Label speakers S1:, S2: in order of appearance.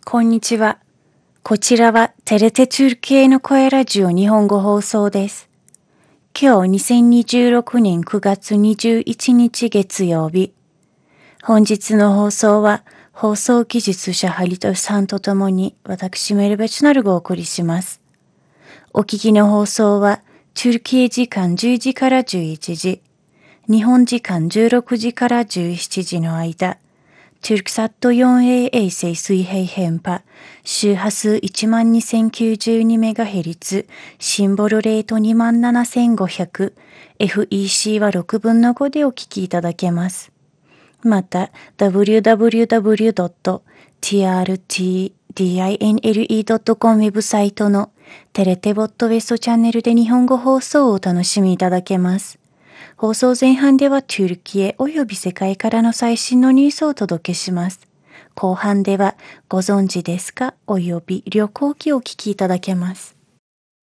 S1: こんにちは。こちらはテレテトゥルキエの声ラジオ日本語放送です。今日2026年9月21日月曜日。本日の放送は放送技術者ハリトさんとともに私メルベチナルがお送りします。お聞きの放送はトゥルキエ時間10時から11時、日本時間16時から17時の間、TürkSat 4A 衛星水平変波、周波数 12092MHz、シンボルレート 27500、FEC は6分の5でお聞きいただけます。また、www.trtdinle.com ウェブサイトのテレテボットウェストチャンネルで日本語放送をお楽しみいただけます。放送前半ではトゥルキエおよび世界からの最新のニュースをお届けします。後半ではご存知ですかおよび旅行記をお聞きいただけます。